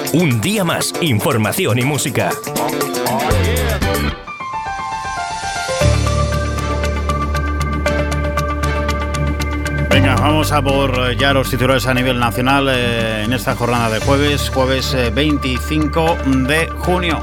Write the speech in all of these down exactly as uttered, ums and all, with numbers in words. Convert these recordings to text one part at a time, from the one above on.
Un día más, información y música. Venga, vamos a por ya los titulares a nivel nacional eh, en esta jornada de jueves, jueves eh, veinticinco de junio.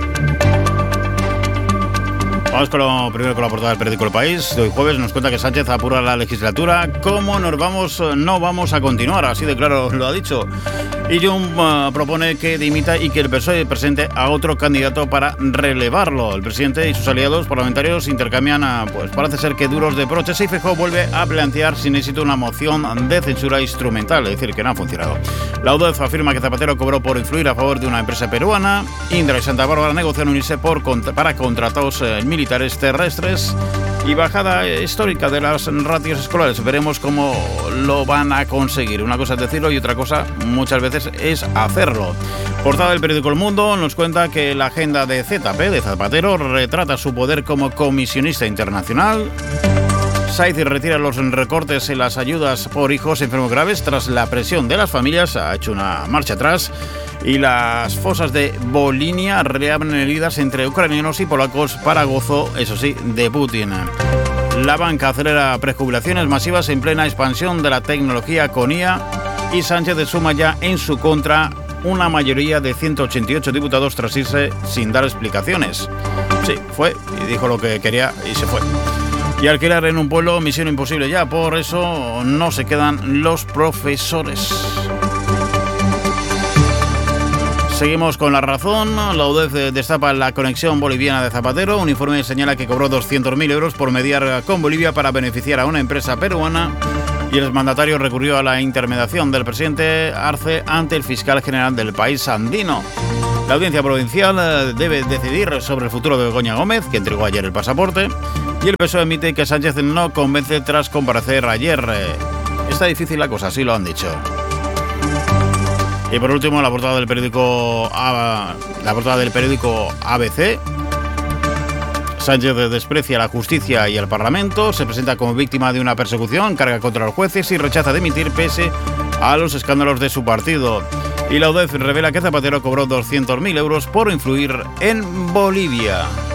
Vamos con lo primero con la portada del periódico El País. De hoy jueves nos cuenta que Sánchez apura la legislatura. ¿Cómo nos vamos? No vamos a continuar, así de claro lo ha dicho. Y Jun uh, propone que dimita y que el P S O E presente a otro candidato para relevarlo. El presidente y sus aliados parlamentarios intercambian, uh, pues parece ser que duros reproches, y Feijóo vuelve a plantear sin éxito una moción de censura instrumental, es decir, que no ha funcionado. La U D E F afirma que Zapatero cobró por influir a favor de una empresa peruana. Indra y Santa Bárbara negocian unirse por, para contratos eh, militares terrestres. Y bajada histórica de las ratios escolares. Veremos cómo lo van a conseguir. Una cosa es decirlo y otra cosa muchas veces es hacerlo. Portada del periódico El Mundo nos cuenta que la agenda de Z P, de Zapatero, retrata su poder como comisionista internacional. Sáiz retira los recortes en las ayudas por hijos enfermos graves tras la presión de las familias. Ha hecho una marcha atrás. Y las fosas de Volinia reabren heridas entre ucranianos y polacos para gozo, eso sí, de Putin. La banca acelera prejubilaciones masivas en plena expansión de la tecnología con I A, y Sánchez suma ya en su contra una mayoría de ciento ochenta y ocho diputados tras irse sin dar explicaciones. Sí, fue y dijo lo que quería y se fue. Y alquilar en un pueblo, misión imposible ya, por eso no se quedan los profesores. Seguimos con La Razón. La U D E F destapa la conexión boliviana de Zapatero. Un informe señala que cobró doscientos mil euros por mediar con Bolivia para beneficiar a una empresa peruana, y el mandatario recurrió a la intermediación del presidente Arce ante el fiscal general del país andino. La audiencia provincial debe decidir sobre el futuro de Begoña Gómez, que entregó ayer el pasaporte, y el P S O E emite que Sánchez no convence tras comparecer ayer. Está difícil la cosa, así lo han dicho. Y por último, la portada del periódico A, la portada del periódico A B C. Sánchez desprecia la justicia y el Parlamento, se presenta como víctima de una persecución, carga contra los jueces y rechaza dimitir pese a los escándalos de su partido. Y la U D E F revela que Zapatero cobró doscientos mil euros por influir en Bolivia.